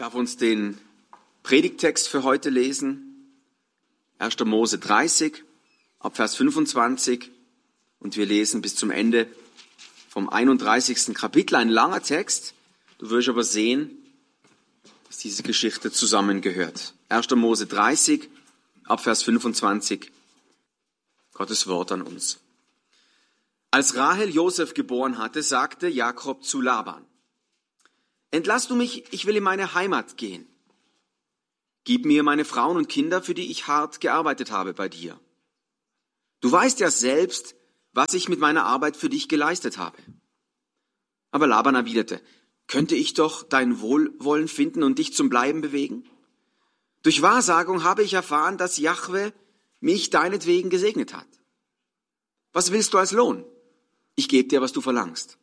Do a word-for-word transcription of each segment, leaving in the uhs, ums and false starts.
darf uns den Predigttext für heute lesen. erster Mose dreißig, ab Vers fünfundzwanzig. Und wir lesen bis zum Ende vom einunddreißigsten Kapitel. Ein langer Text. Du wirst aber sehen, dass diese Geschichte zusammengehört. erster Mose dreißig, ab Vers fünfundzwanzig. Gottes Wort an uns. Als Rahel Josef geboren hatte, sagte Jakob zu Laban: Entlass du mich, ich will in meine Heimat gehen. Gib mir meine Frauen und Kinder, für die ich hart gearbeitet habe bei dir. Du weißt ja selbst, was ich mit meiner Arbeit für dich geleistet habe. Aber Laban erwiderte: Könnte ich doch dein Wohlwollen finden und dich zum Bleiben bewegen? Durch Wahrsagung habe ich erfahren, dass Jahwe mich deinetwegen gesegnet hat. Was willst du als Lohn? Ich gebe dir, was du verlangst.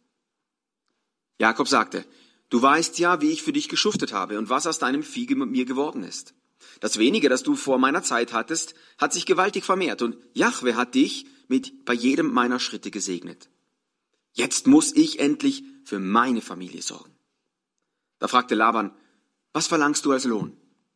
Jakob sagte: Du weißt ja, wie ich für dich geschuftet habe und was aus deinem Vieh mir geworden ist. Das Wenige, das du vor meiner Zeit hattest, hat sich gewaltig vermehrt und Jahwe hat dich mit bei jedem meiner Schritte gesegnet. Jetzt muss ich endlich für meine Familie sorgen. Da fragte Laban: Was verlangst du als Lohn?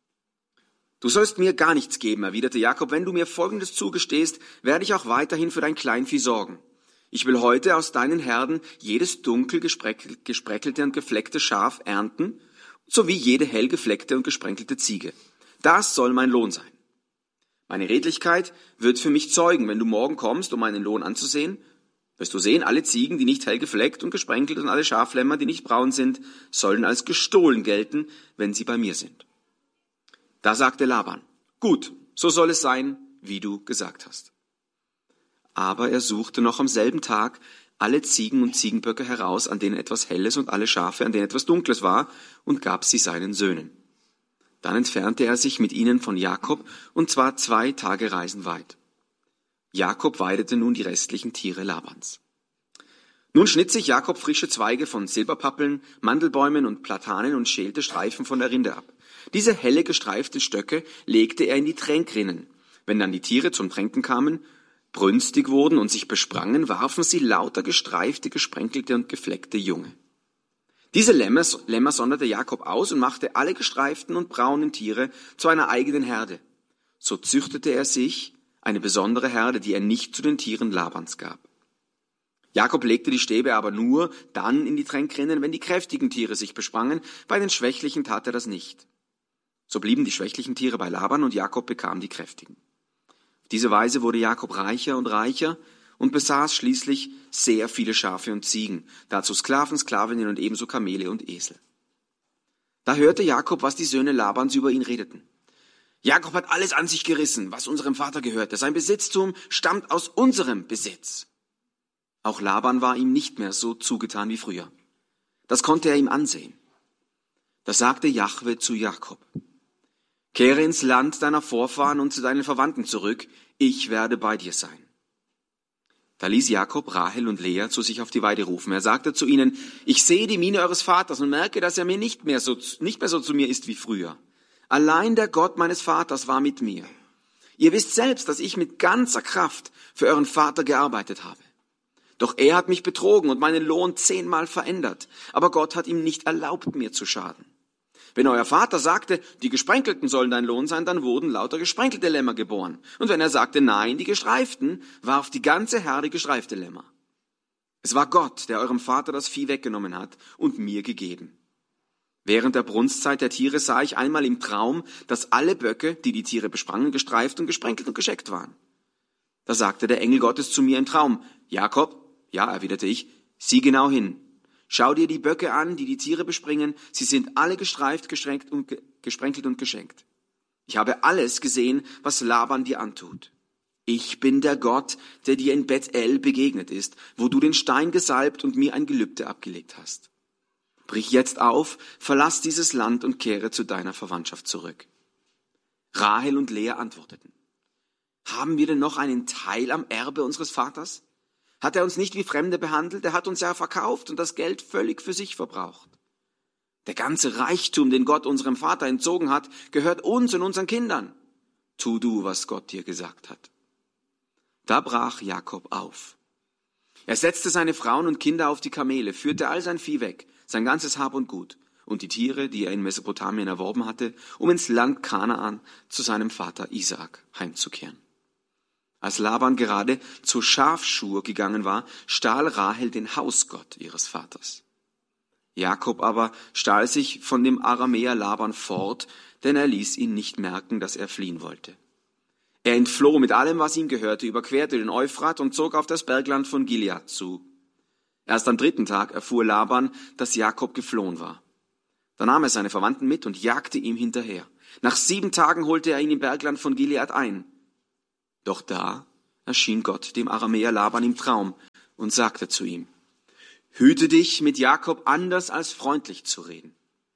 Du sollst mir gar nichts geben, erwiderte Jakob. Wenn du mir Folgendes zugestehst, werde ich auch weiterhin für dein Kleinvieh sorgen. Ich will heute aus deinen Herden jedes dunkel gespreckelte und gefleckte Schaf ernten, sowie jede hell gefleckte und gesprenkelte Ziege. Das soll mein Lohn sein. Meine Redlichkeit wird für mich zeugen, wenn du morgen kommst, um meinen Lohn anzusehen. Wirst du sehen, alle Ziegen, die nicht hell gefleckt und gesprenkelt, und alle Schaflämmer, die nicht braun sind, sollen als gestohlen gelten, wenn sie bei mir sind. Da sagte Laban: Gut, so soll es sein, wie du gesagt hast. Aber er suchte noch am selben Tag alle Ziegen und Ziegenböcke heraus, an denen etwas Helles, und alle Schafe, an denen etwas Dunkles war, und gab sie seinen Söhnen. Dann entfernte er sich mit ihnen von Jakob, und zwar zwei Tage Reisen weit. Jakob weidete nun die restlichen Tiere Labans. Nun schnitt sich Jakob frische Zweige von Silberpappeln, Mandelbäumen und Platanen und schälte Streifen von der Rinde ab. Diese helle gestreiften Stöcke legte er in die Tränkrinnen. Wenn dann die Tiere zum Tränken kamen, brünstig wurden und sich besprangen, warfen sie lauter gestreifte, gesprenkelte und gefleckte Junge. Diese Lämmer, Lämmer sonderte Jakob aus und machte alle gestreiften und braunen Tiere zu einer eigenen Herde. So züchtete er sich eine besondere Herde, die er nicht zu den Tieren Labans gab. Jakob legte die Stäbe aber nur dann in die Tränkrinnen, wenn die kräftigen Tiere sich besprangen, bei den schwächlichen tat er das nicht. So blieben die schwächlichen Tiere bei Laban und Jakob bekam die kräftigen. Auf diese Weise wurde Jakob reicher und reicher und besaß schließlich sehr viele Schafe und Ziegen, dazu Sklaven, Sklavinnen und ebenso Kamele und Esel. Da hörte Jakob, was die Söhne Labans über ihn redeten. Jakob hat alles an sich gerissen, was unserem Vater gehörte. Sein Besitztum stammt aus unserem Besitz. Auch Laban war ihm nicht mehr so zugetan wie früher. Das konnte er ihm ansehen. Da sagte Jahwe zu Jakob: Kehre ins Land deiner Vorfahren und zu deinen Verwandten zurück, ich werde bei dir sein. Da ließ Jakob Rahel und Lea zu sich auf die Weide rufen. Er sagte zu ihnen: Ich sehe die Miene eures Vaters und merke, dass er mir nicht mehr so, nicht mehr so zu mir ist wie früher. Allein der Gott meines Vaters war mit mir. Ihr wisst selbst, dass ich mit ganzer Kraft für euren Vater gearbeitet habe. Doch er hat mich betrogen und meinen Lohn zehnmal verändert. Aber Gott hat ihm nicht erlaubt, mir zu schaden. Wenn euer Vater sagte, die Gesprenkelten sollen dein Lohn sein, dann wurden lauter gesprenkelte Lämmer geboren. Und wenn er sagte, nein, die Gestreiften, warf die ganze Herde gestreifte Lämmer. Es war Gott, der eurem Vater das Vieh weggenommen hat und mir gegeben. Während der Brunstzeit der Tiere sah ich einmal im Traum, dass alle Böcke, die die Tiere besprangen, gestreift und gesprenkelt und gescheckt waren. Da sagte der Engel Gottes zu mir im Traum: Jakob, ja, erwiderte ich, sieh genau hin. Schau dir die Böcke an, die die Tiere bespringen. Sie sind alle gestreift, gestrenkt und ge- gesprenkelt und geschenkt. Ich habe alles gesehen, was Laban dir antut. Ich bin der Gott, der dir in Bethel begegnet ist, wo du den Stein gesalbt und mir ein Gelübde abgelegt hast. Brich jetzt auf, verlass dieses Land und kehre zu deiner Verwandtschaft zurück. Rahel und Lea antworteten: Haben wir denn noch einen Teil am Erbe unseres Vaters? Hat er uns nicht wie Fremde behandelt? Er hat uns ja verkauft und das Geld völlig für sich verbraucht. Der ganze Reichtum, den Gott unserem Vater entzogen hat, gehört uns und unseren Kindern. Tu du, was Gott dir gesagt hat. Da brach Jakob auf. Er setzte seine Frauen und Kinder auf die Kamele, führte all sein Vieh weg, sein ganzes Hab und Gut, und die Tiere, die er in Mesopotamien erworben hatte, um ins Land Kanaan zu seinem Vater Isaak heimzukehren. Als Laban gerade zur Schafschur gegangen war, stahl Rahel den Hausgott ihres Vaters. Jakob aber stahl sich von dem Aramäer Laban fort, denn er ließ ihn nicht merken, dass er fliehen wollte. Er entfloh mit allem, was ihm gehörte, überquerte den Euphrat und zog auf das Bergland von Gilead zu. Erst am dritten Tag erfuhr Laban, dass Jakob geflohen war. Da nahm er seine Verwandten mit und jagte ihm hinterher. Nach sieben Tagen holte er ihn im Bergland von Gilead ein. Doch da erschien Gott dem Aramäer Laban im Traum und sagte zu ihm: Hüte dich, mit Jakob anders als freundlich zu reden.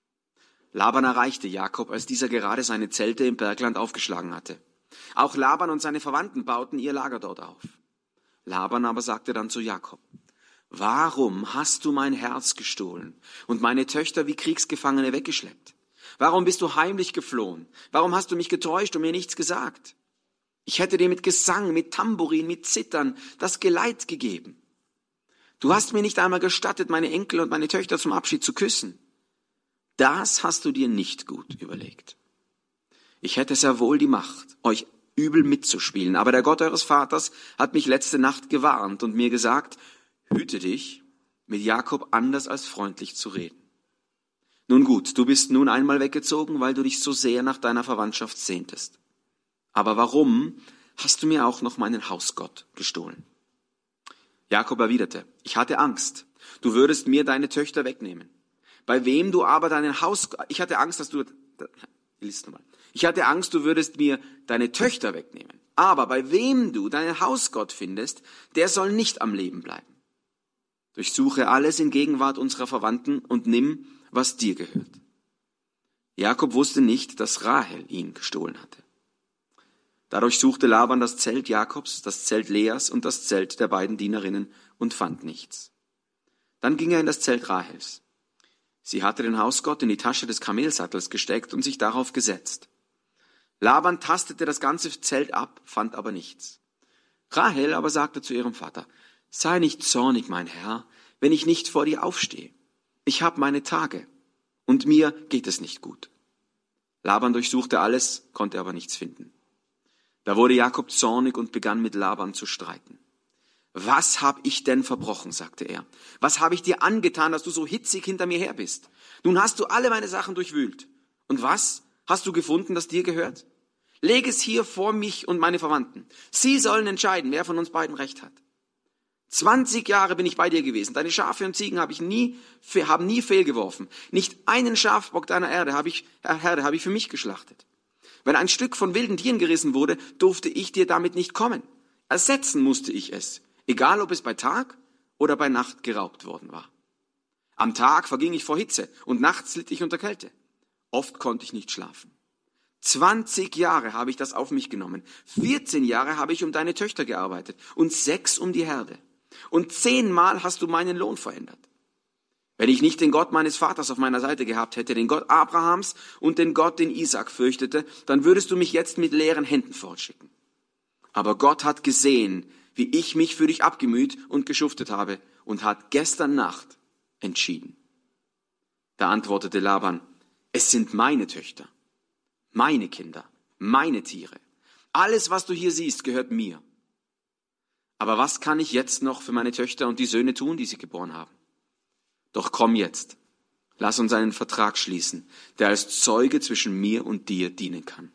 Laban erreichte Jakob, als dieser gerade seine Zelte im Bergland aufgeschlagen hatte. Auch Laban und seine Verwandten bauten ihr Lager dort auf. Laban aber sagte dann zu Jakob: Warum hast du mein Herz gestohlen und meine Töchter wie Kriegsgefangene weggeschleppt? Warum bist du heimlich geflohen? Warum hast du mich getäuscht und mir nichts gesagt? Ich hätte dir mit Gesang, mit Tambourin, mit Zittern das Geleit gegeben. Du hast mir nicht einmal gestattet, meine Enkel und meine Töchter zum Abschied zu küssen. Das hast du dir nicht gut überlegt. Ich hätte sehr wohl die Macht, euch übel mitzuspielen, aber der Gott eures Vaters hat mich letzte Nacht gewarnt und mir gesagt: Hüte dich, mit Jakob anders als freundlich zu reden. Nun gut, du bist nun einmal weggezogen, weil du dich so sehr nach deiner Verwandtschaft sehntest. Aber warum hast du mir auch noch meinen Hausgott gestohlen? Jakob erwiderte: Ich hatte Angst, du würdest mir deine Töchter wegnehmen. Bei wem du aber deinen Hausgott, ich hatte Angst, dass du, lies nochmal. Ich hatte Angst, du würdest mir deine Töchter wegnehmen. Aber bei wem du deinen Hausgott findest, der soll nicht am Leben bleiben. Durchsuche alles in Gegenwart unserer Verwandten und nimm, was dir gehört. Jakob wusste nicht, dass Rahel ihn gestohlen hatte. Dadurch suchte Laban das Zelt Jakobs, das Zelt Leas und das Zelt der beiden Dienerinnen und fand nichts. Dann ging er in das Zelt Rahels. Sie hatte den Hausgott in die Tasche des Kamelsattels gesteckt und sich darauf gesetzt. Laban tastete das ganze Zelt ab, fand aber nichts. Rahel aber sagte zu ihrem Vater: Sei nicht zornig, mein Herr, wenn ich nicht vor dir aufstehe. Ich habe meine Tage und mir geht es nicht gut. Laban durchsuchte alles, konnte aber nichts finden. Da wurde Jakob zornig und begann mit Laban zu streiten. Was habe ich denn verbrochen, sagte er. Was habe ich dir angetan, dass du so hitzig hinter mir her bist? Nun hast du alle meine Sachen durchwühlt. Und was hast du gefunden, das dir gehört? Leg es hier vor mich und meine Verwandten. Sie sollen entscheiden, wer von uns beiden Recht hat. Zwanzig Jahre bin ich bei dir gewesen. Deine Schafe und Ziegen habe ich nie, haben nie fehlgeworfen. Nicht einen Schafbock deiner Erde habe ich, Herde habe ich für mich geschlachtet. Wenn ein Stück von wilden Tieren gerissen wurde, durfte ich dir damit nicht kommen. Ersetzen musste ich es, egal ob es bei Tag oder bei Nacht geraubt worden war. Am Tag verging ich vor Hitze und nachts litt ich unter Kälte. Oft konnte ich nicht schlafen. Zwanzig Jahre habe ich das auf mich genommen. Vierzehn Jahre habe ich um deine Töchter gearbeitet und sechs um die Herde. Und zehnmal hast du meinen Lohn verändert. Wenn ich nicht den Gott meines Vaters auf meiner Seite gehabt hätte, den Gott Abrahams und den Gott, den Isaak fürchtete, dann würdest du mich jetzt mit leeren Händen fortschicken. Aber Gott hat gesehen, wie ich mich für dich abgemüht und geschuftet habe und hat gestern Nacht entschieden. Da antwortete Laban: Es sind meine Töchter, meine Kinder, meine Tiere. Alles, was du hier siehst, gehört mir. Aber was kann ich jetzt noch für meine Töchter und die Söhne tun, die sie geboren haben? Doch komm jetzt, lass uns einen Vertrag schließen, der als Zeuge zwischen mir und dir dienen kann.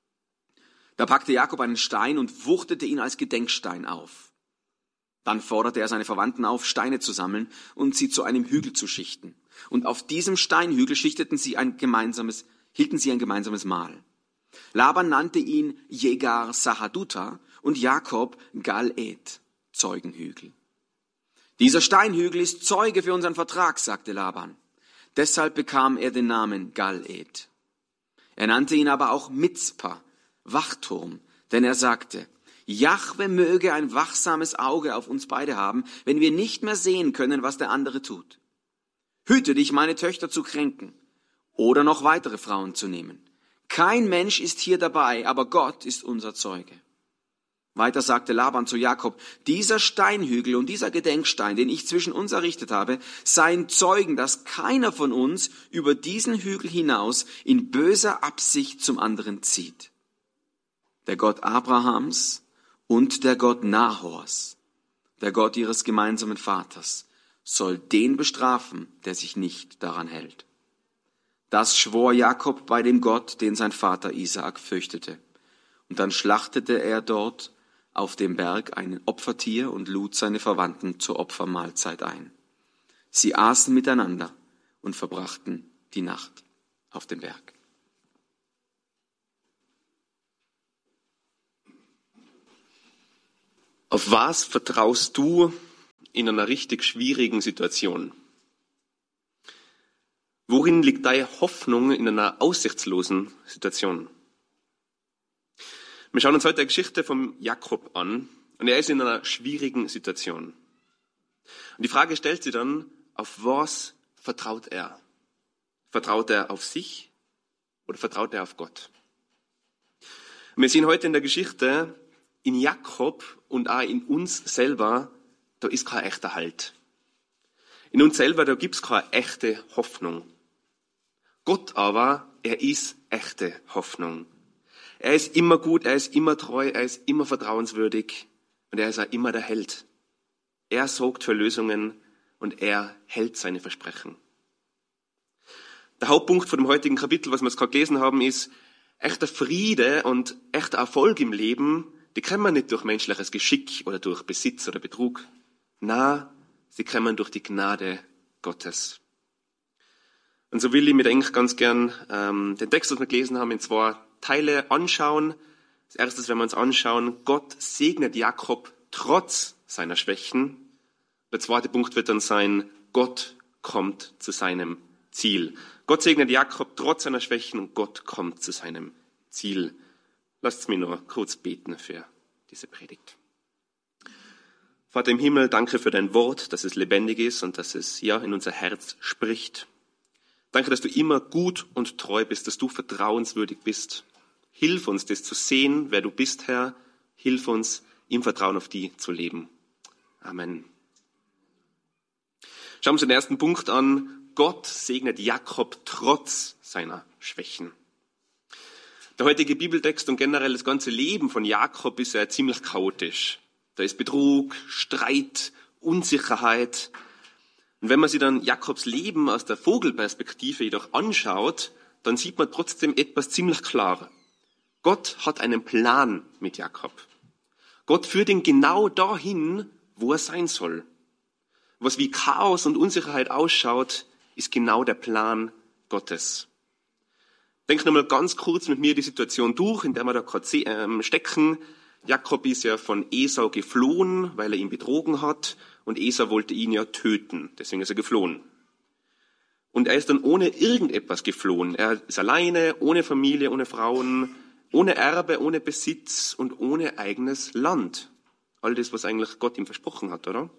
Da packte Jakob einen Stein und wuchtete ihn als Gedenkstein auf. Dann forderte er seine Verwandten auf, Steine zu sammeln und sie zu einem Hügel zu schichten. Und auf diesem Steinhügel schichteten sie ein gemeinsames, hielten sie ein gemeinsames Mahl. Laban nannte ihn Jegar Sahaduta und Jakob Gal-Ed, Zeugenhügel. Dieser Steinhügel ist Zeuge für unseren Vertrag, sagte Laban. Deshalb bekam er den Namen Gal-Ed. Er nannte ihn aber auch Mizpa, Wachturm, denn er sagte: Jahwe möge ein wachsames Auge auf uns beide haben, wenn wir nicht mehr sehen können, was der andere tut. Hüte dich, meine Töchter zu kränken oder noch weitere Frauen zu nehmen. Kein Mensch ist hier dabei, aber Gott ist unser Zeuge. Weiter sagte Laban zu Jakob, dieser Steinhügel und dieser Gedenkstein, den ich zwischen uns errichtet habe, seien Zeugen, dass keiner von uns über diesen Hügel hinaus in böser Absicht zum anderen zieht. Der Gott Abrahams und der Gott Nahors, der Gott ihres gemeinsamen Vaters, soll den bestrafen, der sich nicht daran hält. Das schwor Jakob bei dem Gott, den sein Vater Isaak fürchtete. Und dann schlachtete er dort auf dem Berg ein Opfertier und lud seine Verwandten zur Opfermahlzeit ein. Sie aßen miteinander und verbrachten die Nacht auf dem Berg. Auf was vertraust du in einer richtig schwierigen Situation? Worin liegt deine Hoffnung in einer aussichtslosen Situation? Wir schauen uns heute eine Geschichte von Jakob an und er ist in einer schwierigen Situation. Und die Frage stellt sich dann, auf was vertraut er? Vertraut er auf sich oder vertraut er auf Gott? Und wir sehen heute in der Geschichte, in Jakob und auch in uns selber, da ist kein echter Halt. In uns selber, da gibt es keine echte Hoffnung. Gott aber, er ist echte Hoffnung. Er ist immer gut, er ist immer treu, er ist immer vertrauenswürdig und er ist auch immer der Held. Er sorgt für Lösungen und er hält seine Versprechen. Der Hauptpunkt von dem heutigen Kapitel, was wir jetzt gerade gelesen haben, ist, echter Friede und echter Erfolg im Leben, die kann man nicht durch menschliches Geschick oder durch Besitz oder Betrug. Na, sie kann man durch die Gnade Gottes. Und so will ich mir eigentlich ganz gern ähm, den Text, den wir gelesen haben, in zwei Teile anschauen. Als erstes werden wir uns anschauen, Gott segnet Jakob trotz seiner Schwächen. Der zweite Punkt wird dann sein, Gott kommt zu seinem Ziel. Gott segnet Jakob trotz seiner Schwächen und Gott kommt zu seinem Ziel. Lasst mich noch kurz beten für diese Predigt. Vater im Himmel, danke für dein Wort, dass es lebendig ist und dass es ja in unser Herz spricht. Danke, dass du immer gut und treu bist, dass du vertrauenswürdig bist. Hilf uns, das zu sehen, wer du bist, Herr. Hilf uns, im Vertrauen auf dich zu leben. Amen. Schauen wir uns den ersten Punkt an. Gott segnet Jakob trotz seiner Schwächen. Der heutige Bibeltext und generell das ganze Leben von Jakob ist ja ziemlich chaotisch. Da ist Betrug, Streit, Unsicherheit. Und wenn man sich dann Jakobs Leben aus der Vogelperspektive jedoch anschaut, dann sieht man trotzdem etwas ziemlich klar. Gott hat einen Plan mit Jakob. Gott führt ihn genau dahin, wo er sein soll. Was wie Chaos und Unsicherheit ausschaut, ist genau der Plan Gottes. Denk nochmal ganz kurz mit mir die Situation durch, in der wir da gerade stecken. Jakob ist ja von Esau geflohen, weil er ihn betrogen hat. Und Esau wollte ihn ja töten, deswegen ist er geflohen. Und er ist dann ohne irgendetwas geflohen. Er ist alleine, ohne Familie, ohne Frauen, ohne Erbe, ohne Besitz und ohne eigenes Land. All das, was eigentlich Gott ihm versprochen hat, oder?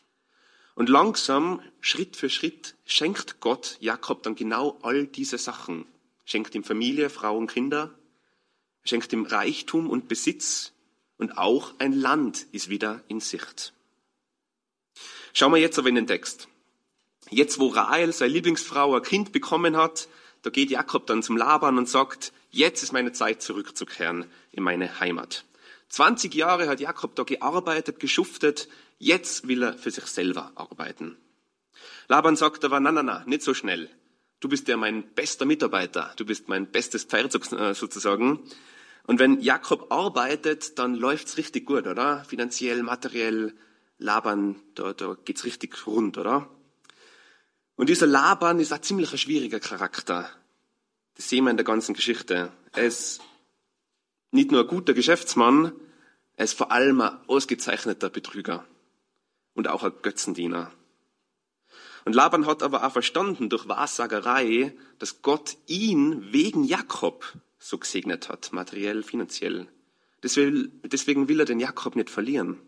Und langsam, Schritt für Schritt, schenkt Gott Jakob dann genau all diese Sachen. Schenkt ihm Familie, Frauen, Kinder. Er schenkt ihm Reichtum und Besitz. Und auch ein Land ist wieder in Sicht. Schauen wir jetzt aber in den Text. Jetzt, wo Rahel, seine Lieblingsfrau, ein Kind bekommen hat, da geht Jakob dann zum Laban und sagt, jetzt ist meine Zeit zurückzukehren in meine Heimat. zwanzig Jahre hat Jakob da gearbeitet, geschuftet, jetzt will er für sich selber arbeiten. Laban sagt aber, na, na, na, nicht so schnell. Du bist ja mein bester Mitarbeiter, du bist mein bestes Pferd sozusagen. Und wenn Jakob arbeitet, dann läuft's richtig gut, oder? Finanziell, materiell, Laban, da, da geht's richtig rund, oder? Und dieser Laban ist ein ziemlich ein schwieriger Charakter. Das sehen wir in der ganzen Geschichte. Er ist nicht nur ein guter Geschäftsmann, er ist vor allem ein ausgezeichneter Betrüger und auch ein Götzendiener. Und Laban hat aber auch verstanden durch Wahrsagerei, dass Gott ihn wegen Jakob so gesegnet hat, materiell, finanziell. Deswegen, deswegen will er den Jakob nicht verlieren.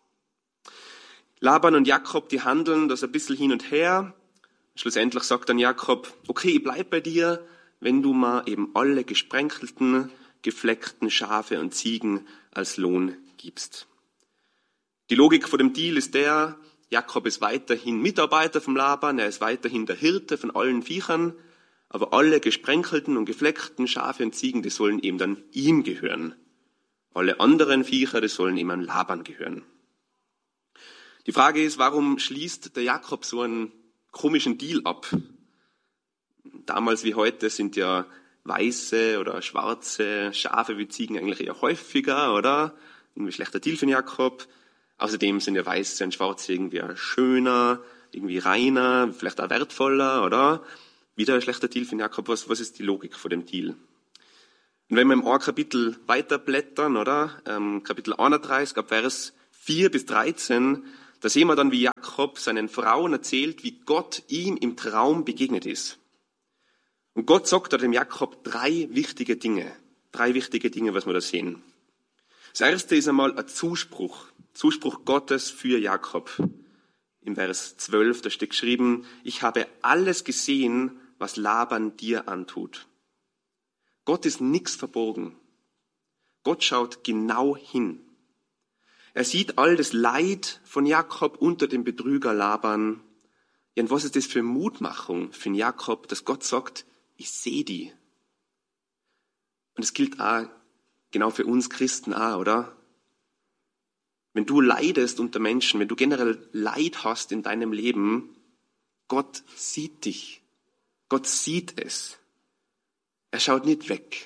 Laban und Jakob, die handeln das ein bisschen hin und her. Schlussendlich sagt dann Jakob, okay, ich bleib bei dir, wenn du mal eben alle gesprenkelten, gefleckten Schafe und Ziegen als Lohn gibst. Die Logik von dem Deal ist der, Jakob ist weiterhin Mitarbeiter vom Laban, er ist weiterhin der Hirte von allen Viechern, aber alle gesprenkelten und gefleckten Schafe und Ziegen, die sollen eben dann ihm gehören. Alle anderen Viecher, die sollen ihm an Laban gehören. Die Frage ist, warum schließt der Jakob so einen komischen Deal ab? Damals wie heute sind ja weiße oder schwarze Schafe wie Ziegen eigentlich eher häufiger, oder? Irgendwie schlechter Deal für den Jakob. Außerdem sind ja weiße und schwarze irgendwie schöner, irgendwie reiner, vielleicht auch wertvoller, oder? Wieder ein schlechter Deal für den Jakob. Was, was ist die Logik von dem Deal? Und wenn wir im Kapitel weiterblättern, oder? Ähm, Kapitel einunddreißig, ab Vers vier bis dreizehn, da sehen wir dann, wie Jakob seinen Frauen erzählt, wie Gott ihm im Traum begegnet ist. Und Gott sagt da dem Jakob drei wichtige Dinge. Drei wichtige Dinge, was wir da sehen. Das erste ist einmal ein Zuspruch. Zuspruch Gottes für Jakob. Im Vers zwölf, da steht geschrieben, ich habe alles gesehen, was Laban dir antut. Gott ist nichts verborgen. Gott schaut genau hin. Er sieht all das Leid von Jakob unter dem Betrüger Laban. Ja, und was ist das für Mutmachung für den Jakob, dass Gott sagt, ich sehe die. Und es gilt auch genau für uns Christen auch, oder? Wenn du leidest unter Menschen, wenn du generell Leid hast in deinem Leben, Gott sieht dich. Gott sieht es. Er schaut nicht weg.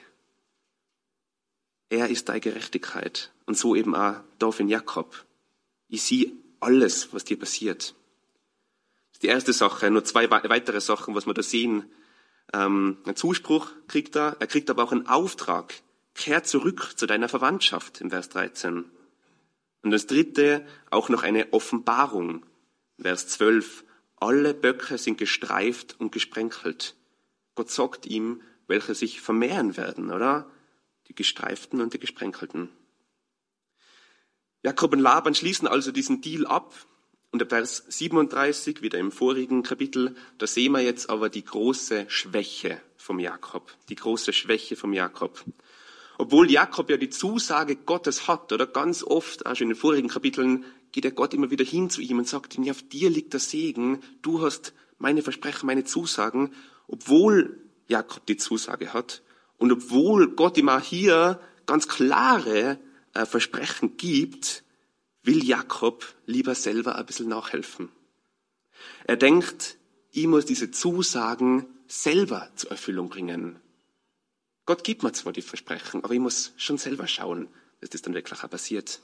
Er ist deine Gerechtigkeit. Und so eben auch da für Jakob. Ich sehe alles, was dir passiert. Das ist die erste Sache. Nur zwei weitere Sachen, was wir da sehen. Ähm, einen Zuspruch kriegt er. Er kriegt aber auch einen Auftrag. Kehr zurück zu deiner Verwandtschaft im Vers dreizehn. Und das dritte, auch noch eine Offenbarung. Vers zwölf. Alle Böcke sind gestreift und gesprenkelt. Gott sagt ihm, welche sich vermehren werden, oder? Die Gestreiften und die Gesprenkelten. Jakob und Laban schließen also diesen Deal ab. Und der Vers siebenunddreißig, wieder im vorigen Kapitel, da sehen wir jetzt aber die große Schwäche vom Jakob. Die große Schwäche vom Jakob. Obwohl Jakob ja die Zusage Gottes hat, oder ganz oft, auch schon in den vorigen Kapiteln, geht der Gott immer wieder hin zu ihm und sagt ihm, ja, auf dir liegt der Segen, du hast meine Versprechen, meine Zusagen. Obwohl Jakob die Zusage hat und obwohl Gott ihm auch hier ganz klare äh, Versprechen gibt, will Jakob lieber selber ein bisschen nachhelfen. Er denkt, ich muss diese Zusagen selber zur Erfüllung bringen. Gott gibt mir zwar die Versprechen, aber ich muss schon selber schauen, dass das dann wirklich auch passiert.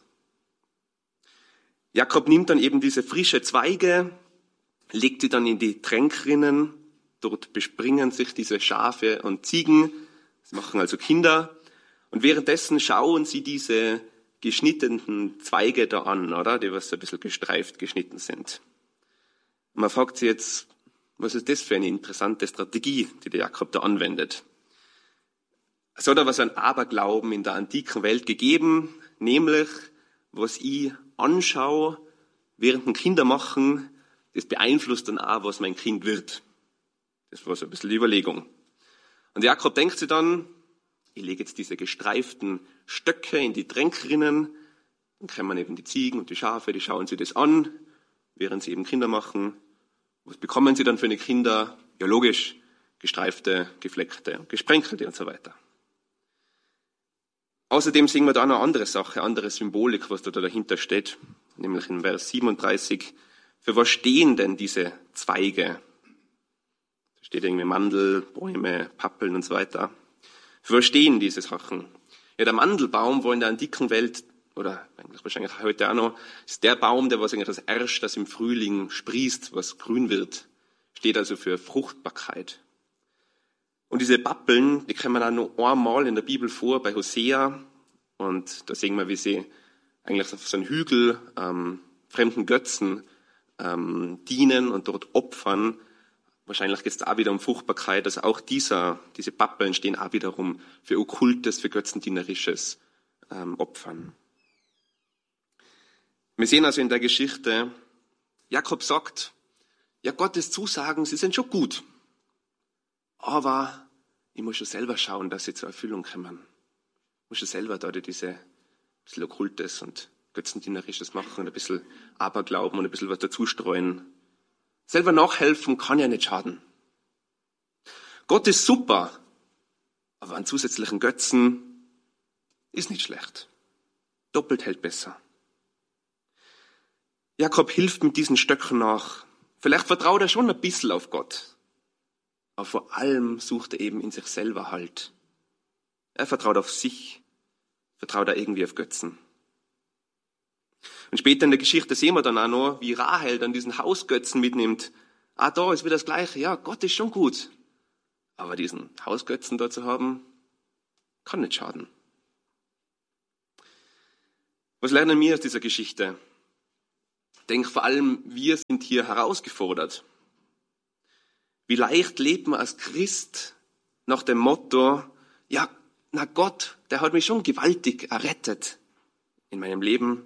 Jakob nimmt dann eben diese frische Zweige, legt sie dann in die Tränkrinnen. Dort bespringen sich diese Schafe und Ziegen. Sie machen also Kinder. Und währenddessen schauen sie diese geschnittenen Zweige da an, oder? Die was ein bisschen gestreift geschnitten sind. Und man fragt sich jetzt, was ist das für eine interessante Strategie, die der Jakob da anwendet? Es hat aber so einen Aberglauben in der antiken Welt gegeben, nämlich, was ich anschaue, während ein Kinder machen, das beeinflusst dann auch, was mein Kind wird. Das war so ein bisschen die Überlegung. Und Jakob denkt sich dann, ich lege jetzt diese gestreiften Stöcke in die Tränkrinnen, dann kommen eben die Ziegen und die Schafe, die schauen sich das an, während sie eben Kinder machen. Was bekommen sie dann für eine Kinder? Ja, logisch, gestreifte, gefleckte, gesprenkelte und so weiter. Außerdem sehen wir da noch eine andere Sache, andere Symbolik, was da dahinter steht, nämlich in Vers siebenunddreißig. Für was stehen denn diese Zweige? Da steht irgendwie Mandel, Bäume, Pappeln und so weiter. Für was stehen diese Sachen? Ja, der Mandelbaum war in der antiken Welt, oder eigentlich wahrscheinlich heute auch noch, ist der Baum, der was eigentlich das Erste, das im Frühling sprießt, was grün wird. Steht also für Fruchtbarkeit. Und diese Pappeln, die kommen auch noch einmal in der Bibel vor, bei Hosea. Und da sehen wir, wie sie eigentlich auf so einem Hügel ähm, fremden Götzen ähm, dienen und dort opfern. Wahrscheinlich geht es auch wieder um Fruchtbarkeit. Also auch dieser, diese Pappeln stehen auch wiederum für Okkultes, für Götzendienerisches ähm, Opfern. Wir sehen also in der Geschichte, Jakob sagt, ja, Gottes Zusagen, sie sind schon gut. Aber ich muss schon selber schauen, dass sie zur Erfüllung kommen. Ich muss schon selber da diese ein bisschen Okkultes und Götzendienerisches machen und ein bisschen Aberglauben und ein bisschen was dazustreuen. Selber nachhelfen kann ja nicht schaden. Gott ist super, aber an zusätzlichen Götzen ist nicht schlecht. Doppelt hält besser. Jakob hilft mit diesen Stöcken nach. Vielleicht vertraut er schon ein bisschen auf Gott. Aber vor allem sucht er eben in sich selber Halt. Er vertraut auf sich, vertraut er irgendwie auf Götzen. Und später in der Geschichte sehen wir dann auch noch, wie Rahel dann diesen Hausgötzen mitnimmt. Ah, da ist wieder das Gleiche. Ja, Gott ist schon gut. Aber diesen Hausgötzen da zu haben, kann nicht schaden. Was lernen wir aus dieser Geschichte? Ich denke vor allem, wir sind hier herausgefordert. Wie leicht lebt man als Christ nach dem Motto, ja, na Gott, der hat mich schon gewaltig errettet in meinem Leben.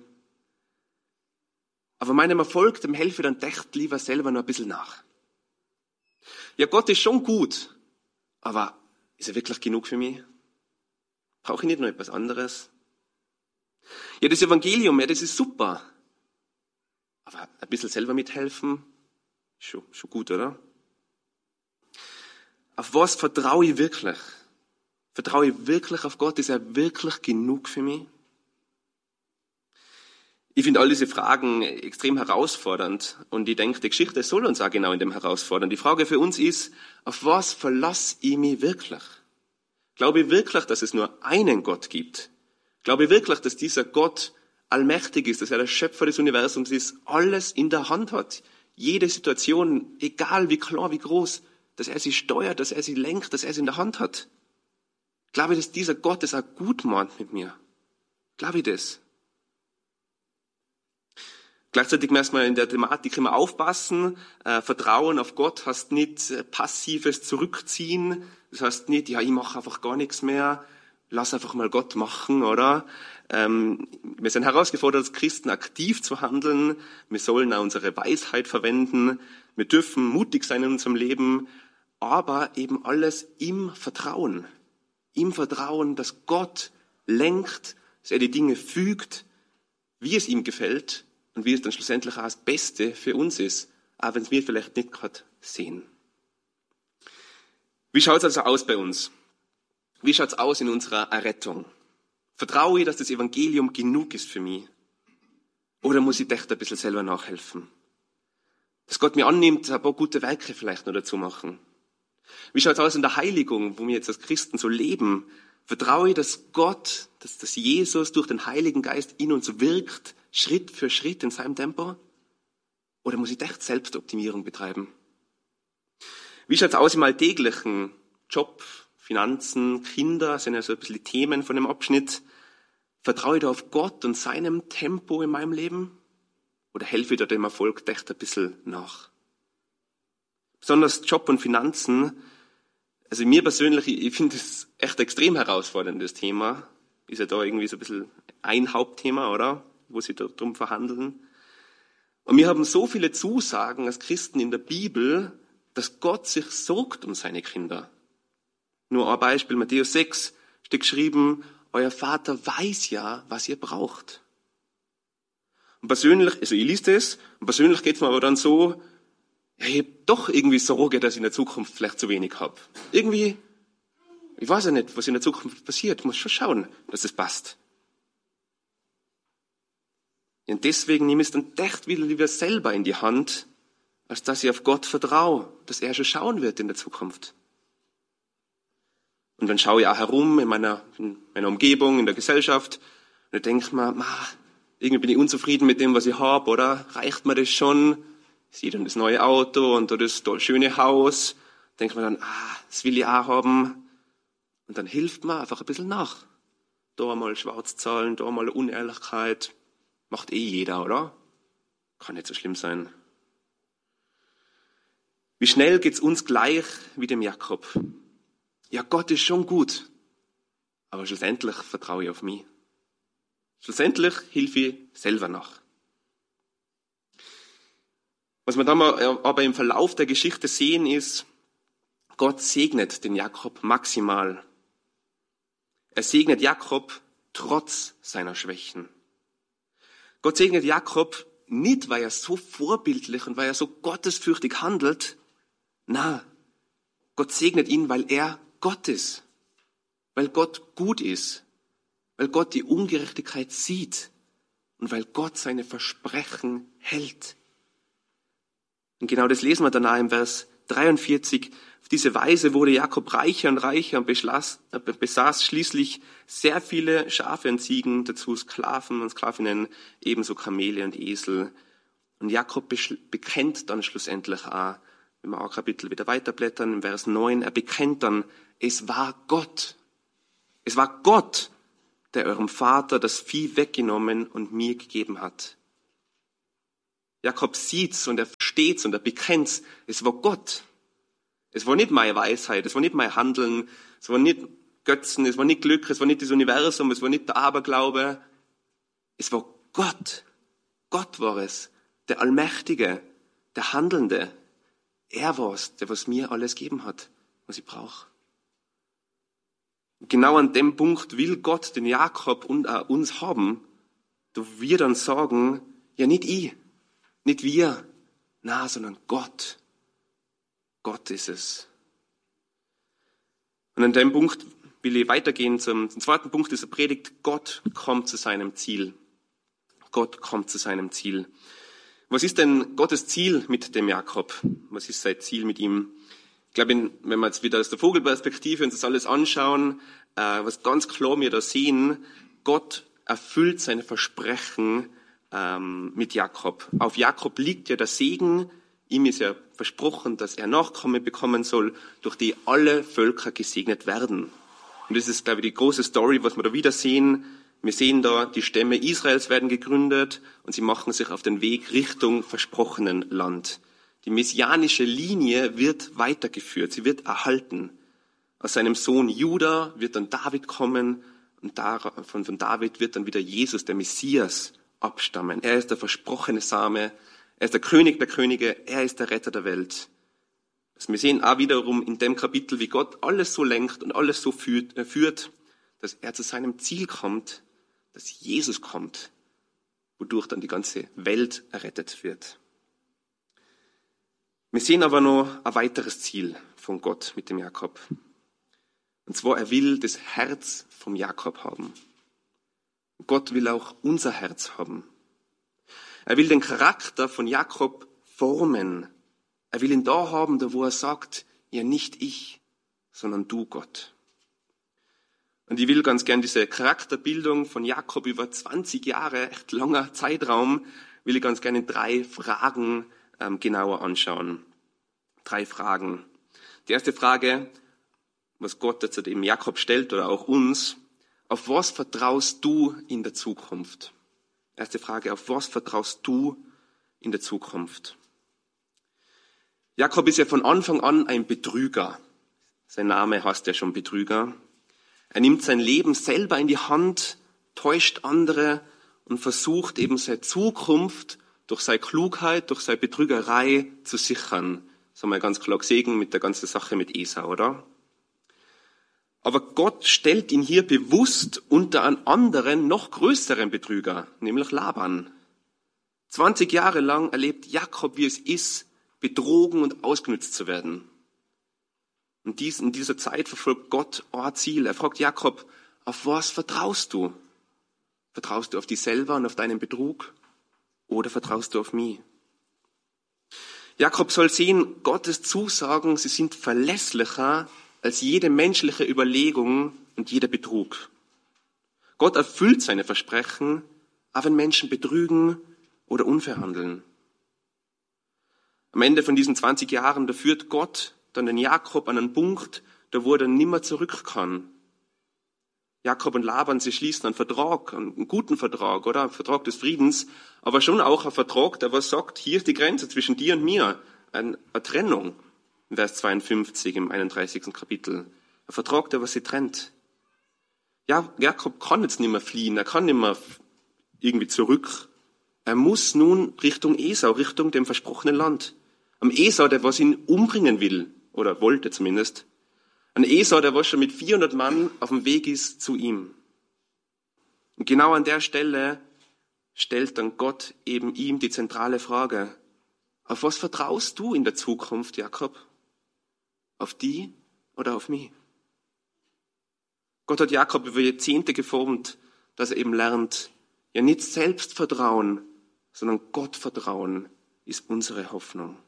Aber meinem Erfolg, dem helfe ich dann echt lieber selber noch ein bisschen nach. Ja, Gott ist schon gut, aber ist er wirklich genug für mich? Brauche ich nicht noch etwas anderes? Ja, das Evangelium, ja, das ist super. Aber ein bisschen selber mithelfen, schon, schon gut, oder? Auf was vertraue ich wirklich? Vertraue ich wirklich auf Gott? Ist er wirklich genug für mich? Ich finde all diese Fragen extrem herausfordernd und ich denke, die Geschichte soll uns auch genau in dem herausfordern. Die Frage für uns ist, auf was verlasse ich mich wirklich? Glaube ich wirklich, dass es nur einen Gott gibt? Glaube ich wirklich, dass dieser Gott allmächtig ist, dass er der Schöpfer des Universums ist, alles in der Hand hat? Jede Situation, egal wie klar, wie groß, dass er sie steuert, dass er sie lenkt, dass er sie in der Hand hat. Glaube ich, dass dieser Gott es auch gut meint mit mir? Glaube ich das? Gleichzeitig müssen wir in der Thematik immer aufpassen. Äh, Vertrauen auf Gott heißt nicht äh, passives Zurückziehen. Das heißt nicht, ja, ich mache einfach gar nichts mehr. Lass einfach mal Gott machen, oder? Ähm, wir sind herausgefordert, als Christen aktiv zu handeln. Wir sollen auch unsere Weisheit verwenden. Wir dürfen mutig sein in unserem Leben. Aber eben alles im Vertrauen. Im Vertrauen, dass Gott lenkt, dass er die Dinge fügt, wie es ihm gefällt. Und wie es dann schlussendlich auch das Beste für uns ist, auch wenn es wir vielleicht nicht gerade sehen. Wie schaut es also aus bei uns? Wie schaut es aus in unserer Errettung? Vertraue ich, dass das Evangelium genug ist für mich? Oder muss ich echt ein bisschen selber nachhelfen? Dass Gott mir annimmt, ein paar gute Werke vielleicht noch dazu machen. Wie schaut es aus in der Heiligung, wo wir jetzt als Christen so leben? Vertraue ich, dass Gott, dass, dass Jesus durch den Heiligen Geist in uns wirkt, Schritt für Schritt in seinem Tempo? Oder muss ich echt Selbstoptimierung betreiben? Wie schaut es aus im alltäglichen Job, Finanzen, Kinder, sind ja so ein bisschen die Themen von dem Abschnitt. Vertraue ich da auf Gott und seinem Tempo in meinem Leben? Oder helfe ich da dem Erfolg echt ein bisschen nach? Besonders Job und Finanzen, also mir persönlich, ich finde das echt extrem herausforderndes Thema. Ist ja da irgendwie so ein bisschen ein Hauptthema, oder? Wo sie darum verhandeln. Und wir haben so viele Zusagen als Christen in der Bibel, dass Gott sich sorgt um seine Kinder. Nur ein Beispiel, Matthäus sechs steht geschrieben, euer Vater weiß ja, was ihr braucht. Und persönlich, also ich lese das, und persönlich geht es mir aber dann so, ja, ich habe doch irgendwie Sorge, dass ich in der Zukunft vielleicht zu wenig habe. Irgendwie, ich weiß ja nicht, was in der Zukunft passiert, ich muss schon schauen, dass es passt. Und deswegen nehme ich es dann echt wieder lieber selber in die Hand, als dass ich auf Gott vertraue, dass er schon schauen wird in der Zukunft. Und dann schaue ich auch herum in meiner, in meiner Umgebung, in der Gesellschaft, und ich denke mir, ma, irgendwie bin ich unzufrieden mit dem, was ich habe, oder? Reicht mir das schon? Ich sehe dann das neue Auto und das schöne Haus. Denke mir dann, ah, das will ich auch haben. Und dann hilft mir einfach ein bisschen nach. Da mal schwarz zahlen, da mal Unehrlichkeit. Macht eh jeder, oder? Kann nicht so schlimm sein. Wie schnell geht's uns gleich wie dem Jakob? Ja, Gott ist schon gut. Aber schlussendlich vertraue ich auf mich. Schlussendlich hilfe ich selber nach. Was wir dann aber im Verlauf der Geschichte sehen ist, Gott segnet den Jakob maximal. Er segnet Jakob trotz seiner Schwächen. Gott segnet Jakob nicht, weil er so vorbildlich und weil er so gottesfürchtig handelt. Na, Gott segnet ihn, weil er Gott ist. Weil Gott gut ist. Weil Gott die Ungerechtigkeit sieht. Und weil Gott seine Versprechen hält. Und genau das lesen wir danach im Vers dreiundvierzig. Auf diese Weise wurde Jakob reicher und reicher und beschloss, äh, besaß schließlich sehr viele Schafe und Ziegen, dazu Sklaven und Sklavinnen, ebenso Kamele und Esel. Und Jakob bekennt dann schlussendlich auch, wenn wir auch Kapitel wieder weiterblättern, im Vers neun, er bekennt dann, es war Gott. Es war Gott, der eurem Vater das Vieh weggenommen und mir gegeben hat. Jakob sieht's und er versteht's und er bekennt's, es war Gott. Es war nicht meine Weisheit, es war nicht mein Handeln, es war nicht Götzen, es war nicht Glück, es war nicht das Universum, es war nicht der Aberglaube. Es war Gott. Gott war es, der Allmächtige, der Handelnde. Er war es, der was mir alles gegeben hat, was ich brauche. Genau an dem Punkt will Gott den Jakob und auch uns haben, da wir dann sagen, ja nicht ich, nicht wir, na, sondern Gott. Gott ist es. Und an dem Punkt will ich weitergehen zum, zum zweiten Punkt dieser Predigt. Gott kommt zu seinem Ziel. Gott kommt zu seinem Ziel. Was ist denn Gottes Ziel mit dem Jakob? Was ist sein Ziel mit ihm? Ich glaube, wenn wir jetzt wieder aus der Vogelperspektive uns das alles anschauen, äh, was ganz klar wir da sehen, Gott erfüllt seine Versprechen ähm, mit Jakob. Auf Jakob liegt ja der Segen. Ihm ist ja versprochen, dass er Nachkommen bekommen soll, durch die alle Völker gesegnet werden. Und das ist, glaube ich, die große Story, was wir da wieder sehen. Wir sehen da, die Stämme Israels werden gegründet und sie machen sich auf den Weg Richtung versprochenen Land. Die messianische Linie wird weitergeführt, sie wird erhalten. Aus seinem Sohn Juda wird dann David kommen und von, von David wird dann wieder Jesus, der Messias, abstammen. Er ist der versprochene Same, er ist der König der Könige, er ist der Retter der Welt. Also wir sehen auch wiederum in dem Kapitel, wie Gott alles so lenkt und alles so führt, äh, führt, dass er zu seinem Ziel kommt, dass Jesus kommt, wodurch dann die ganze Welt errettet wird. Wir sehen aber noch ein weiteres Ziel von Gott mit dem Jakob. Und zwar, er will das Herz vom Jakob haben. Gott will auch unser Herz haben. Er will den Charakter von Jakob formen. Er will ihn da haben, da wo er sagt, ja nicht ich, sondern du, Gott. Und ich will ganz gern diese Charakterbildung von Jakob über zwanzig Jahre, echt langer Zeitraum, will ich ganz gerne in drei Fragen ähm, genauer anschauen. Drei Fragen. Die erste Frage, was Gott jetzt dem Jakob stellt oder auch uns, auf was vertraust du in der Zukunft? Erste Frage, auf was vertraust du in der Zukunft? Jakob ist ja von Anfang an ein Betrüger. Sein Name heißt ja schon Betrüger. Er nimmt sein Leben selber in die Hand, täuscht andere und versucht eben seine Zukunft durch seine Klugheit, durch seine Betrügerei zu sichern. Das haben wir ganz klar gesehen mit der ganzen Sache mit Esau, oder? Aber Gott stellt ihn hier bewusst unter einen anderen, noch größeren Betrüger, nämlich Laban. zwanzig Jahre lang erlebt Jakob, wie es ist, betrogen und ausgenutzt zu werden. Und dies, in dieser Zeit verfolgt Gott ein Ziel. Er fragt Jakob, auf was vertraust du? Vertraust du auf dich selber und auf deinen Betrug? Oder vertraust du auf mich? Jakob soll sehen, Gottes Zusagen, sie sind verlässlicher als jede menschliche Überlegung und jeder Betrug. Gott erfüllt seine Versprechen, auch wenn Menschen betrügen oder unfair handeln. Am Ende von diesen zwanzig Jahren, da führt Gott dann den Jakob an einen Punkt, da wo er dann nimmer zurück kann. Jakob und Laban, sie schließen einen Vertrag, einen guten Vertrag, oder? Einen Vertrag des Friedens, aber schon auch ein Vertrag, der was sagt, hier ist die Grenze zwischen dir und mir, eine, eine Trennung. Vers zweiundfünfzig im einunddreißigsten Kapitel. Ein Vertrag, der was sie trennt. Ja, Jakob kann jetzt nicht mehr fliehen, er kann nicht mehr irgendwie zurück. Er muss nun Richtung Esau, Richtung dem versprochenen Land. Am Esau, der was ihn umbringen will, oder wollte zumindest. Ein Esau, der was schon mit vierhundert Mann auf dem Weg ist zu ihm. Und genau an der Stelle stellt dann Gott eben ihm die zentrale Frage: Auf was vertraust du in der Zukunft, Jakob? Auf die oder auf mich? Gott hat Jakob über Jahrzehnte geformt, dass er eben lernt, ja nicht Selbstvertrauen, sondern Gottvertrauen ist unsere Hoffnung.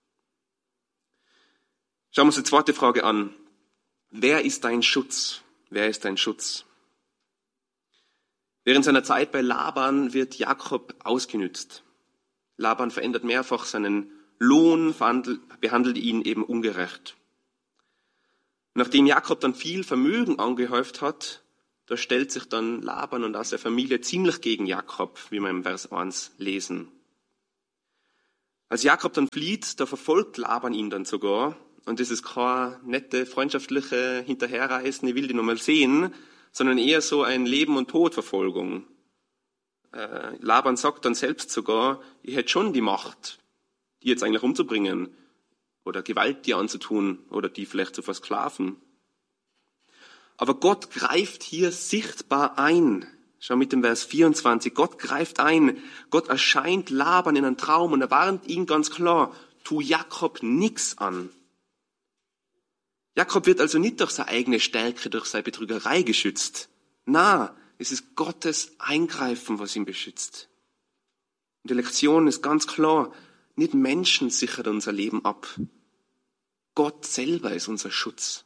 Schauen wir uns die zweite Frage an. Wer ist dein Schutz? Wer ist dein Schutz? Während seiner Zeit bei Laban wird Jakob ausgenützt. Laban verändert mehrfach seinen Lohn, behandelt ihn eben ungerecht. Nachdem Jakob dann viel Vermögen angehäuft hat, da stellt sich dann Laban und auch seine Familie ziemlich gegen Jakob, wie wir im Vers eins lesen. Als Jakob dann flieht, da verfolgt Laban ihn dann sogar. Und das ist keine nette, freundschaftliche Hinterherreisen, ich will die nochmal sehen, sondern eher so ein Leben- und Todverfolgung. Äh, Laban sagt dann selbst sogar, ich hätte schon die Macht, die jetzt eigentlich umzubringen oder Gewalt dir anzutun oder die vielleicht zu versklaven. Aber Gott greift hier sichtbar ein. Schau mit dem Vers vierundzwanzig. Gott greift ein. Gott erscheint Laban in einem Traum und er warnt ihn ganz klar, tu Jakob nix an. Jakob wird also nicht durch seine eigene Stärke, durch seine Betrügerei geschützt. Na, es ist Gottes Eingreifen, was ihn beschützt. Und die Lektion ist ganz klar, nicht Menschen sichern unser Leben ab. Gott selber ist unser Schutz.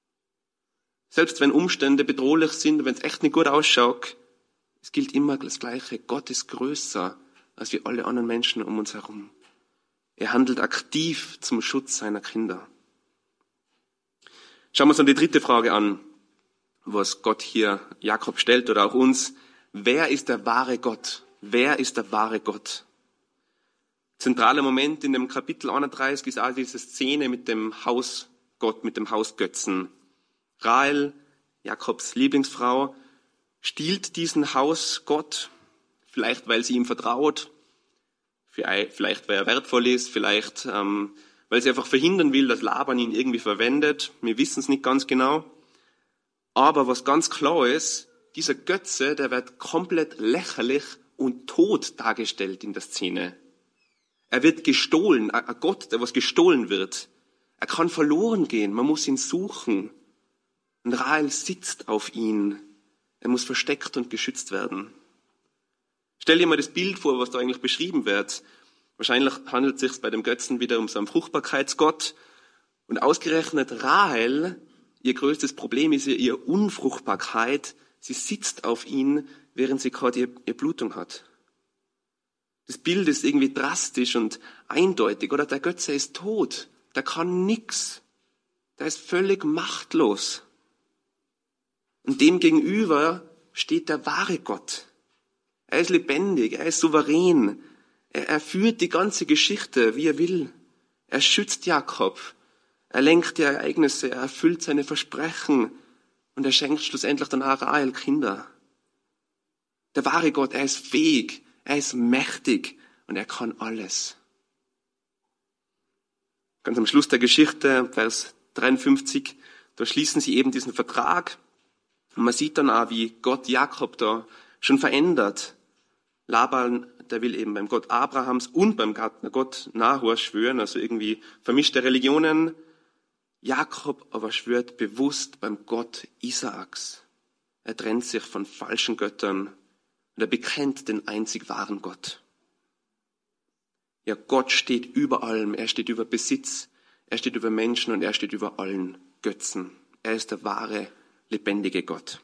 Selbst wenn Umstände bedrohlich sind, wenn es echt nicht gut ausschaut, es gilt immer das Gleiche. Gott ist größer als wir alle anderen Menschen um uns herum. Er handelt aktiv zum Schutz seiner Kinder. Schauen wir uns dann die dritte Frage an, was Gott hier Jakob stellt oder auch uns. Wer ist der wahre Gott? Wer ist der wahre Gott? Zentraler Moment in dem Kapitel einunddreißig ist auch diese Szene mit dem Hausgott, mit dem Hausgötzen. Rahel, Jakobs Lieblingsfrau, stiehlt diesen Hausgott, vielleicht weil sie ihm vertraut, vielleicht weil er wertvoll ist, vielleicht ähm, weil sie einfach verhindern will, dass Laban ihn irgendwie verwendet. Wir wissen es nicht ganz genau. Aber was ganz klar ist, dieser Götze, der wird komplett lächerlich und tot dargestellt in der Szene. Er wird gestohlen, ein Gott, der was gestohlen wird. Er kann verloren gehen, man muss ihn suchen. Und Rahel sitzt auf ihn. Er muss versteckt und geschützt werden. Stell dir mal das Bild vor, was da eigentlich beschrieben wird. Wahrscheinlich handelt es sich bei dem Götzen wieder um so einen Fruchtbarkeitsgott. Und ausgerechnet Rahel, ihr größtes Problem ist ihre Unfruchtbarkeit. Sie sitzt auf ihn, während sie gerade ihre, ihre Blutung hat. Das Bild ist irgendwie drastisch und eindeutig. Oder der Götze ist tot. Der kann nix. Der ist völlig machtlos. Und dem gegenüber steht der wahre Gott. Er ist lebendig, er ist souverän. Er, er führt die ganze Geschichte, wie er will. Er schützt Jakob. Er lenkt die Ereignisse, er erfüllt seine Versprechen. Und er schenkt schlussendlich dann auch Rahel Kinder. Der wahre Gott, er ist fähig, er ist mächtig und er kann alles. Ganz am Schluss der Geschichte, Vers dreiundfünfzig, da schließen sie eben diesen Vertrag. Und man sieht dann auch, wie Gott Jakob da schon verändert. Laban, der will eben beim Gott Abrahams und beim Gott Nahor schwören, also irgendwie vermischte Religionen. Jakob aber schwört bewusst beim Gott Isaaks. Er trennt sich von falschen Göttern und er bekennt den einzig wahren Gott. Ja, Gott steht über allem. Er steht über Besitz, er steht über Menschen und er steht über allen Götzen. Er ist der wahre, lebendige Gott.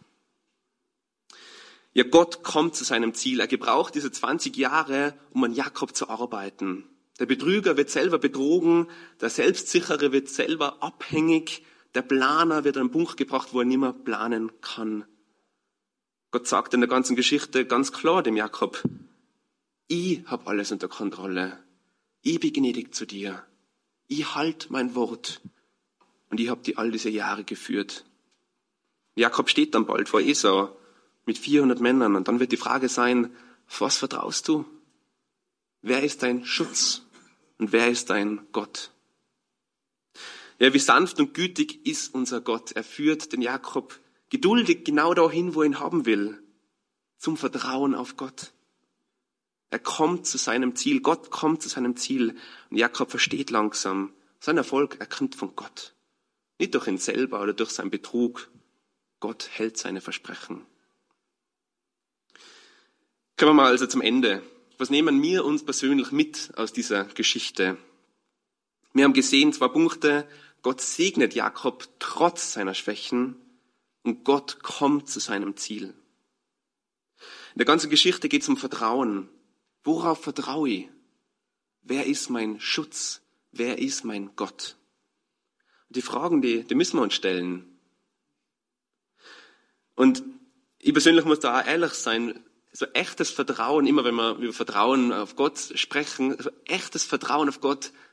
Ja, Gott kommt zu seinem Ziel. Er gebraucht diese zwanzig Jahre, um an Jakob zu arbeiten. Der Betrüger wird selber betrogen, der Selbstsichere wird selber abhängig, der Planer wird an einen Punkt gebracht, wo er nicht mehr planen kann. Gott sagt in der ganzen Geschichte ganz klar dem Jakob, ich habe alles unter Kontrolle. Ich bin gnädig zu dir. Ich halte mein Wort. Und ich habe die all diese Jahre geführt. Jakob steht dann bald vor Esau mit vierhundert Männern. Und dann wird die Frage sein, auf was vertraust du? Wer ist dein Schutz? Und wer ist dein Gott? Ja, wie sanft und gütig ist unser Gott. Er führt den Jakob geduldig genau dahin, wo er ihn haben will. zum Vertrauen auf Gott. Er kommt zu seinem Ziel, Gott kommt zu seinem Ziel. Und Jakob versteht langsam, sein Erfolg, er kommt von Gott. Nicht durch ihn selber oder durch seinen Betrug. Gott hält seine Versprechen. Kommen wir mal also zum Ende. Was nehmen wir uns persönlich mit aus dieser Geschichte? Wir haben gesehen, zwei Punkte. Gott segnet Jakob trotz seiner Schwächen und Gott kommt zu seinem Ziel. In der ganzen Geschichte geht es um Vertrauen. Worauf vertraue ich? Wer ist mein Schutz? Wer ist mein Gott? Und die Fragen, die, die müssen wir uns stellen. Und ich persönlich muss da auch ehrlich sein, so echtes Vertrauen, immer wenn wir über Vertrauen auf Gott sprechen, so echtes Vertrauen auf Gott,